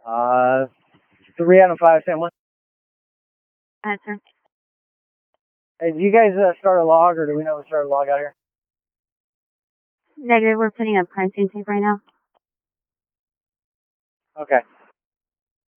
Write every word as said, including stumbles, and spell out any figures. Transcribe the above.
Uh, three out of five, San Juan. That's sir. Hey, do you guys uh, start a log, or do we know we start a log out here? Negative, we're putting up crime scene tape right now. Okay.